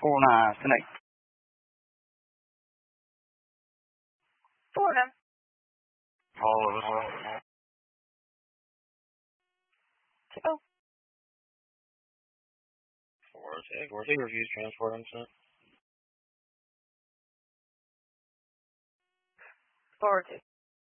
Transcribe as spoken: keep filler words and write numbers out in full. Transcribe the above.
four nine, connect. four nine. All of us. Oh. Four take. Four take reviews transport on set. Four two.